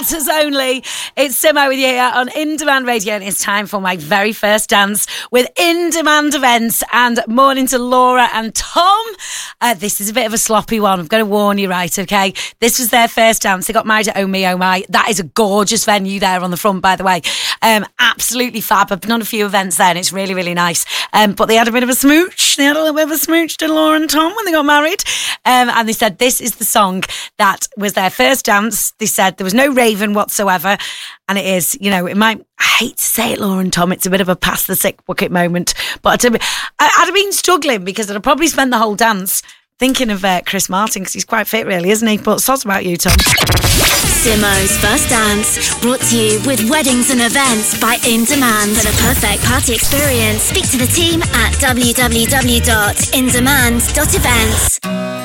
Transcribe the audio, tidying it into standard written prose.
belters only. It's Simo with you here on In Demand Radio, and it's time for my very first dance with In Demand Events. And morning to Laura and Tom. This is a bit of a sloppy one. I'm going to warn you, right? Okay. This was their first dance. They got married at Oh Me Oh My. That is a gorgeous venue there on the front, by the way. Absolutely fab. I've been on a few events there, and it's really, really nice. But they had a bit of a smooch. They had a little bit of a smooch to Laura and Tom when they got married. And they said this is the song that was their first dance. They said there was no raving whatsoever. And it is, you know, it might, I hate to say it, Laura and Tom, it's a bit of a pass the sick bucket moment. But I'd have been struggling because I'd have probably spent the whole dance thinking of Chris Martin, because he's quite fit, really, isn't he? But sods about you, Tom. Simo's First Dance, brought to you with weddings and events by In Demand. For the perfect party experience, speak to the team at www.indemand.events.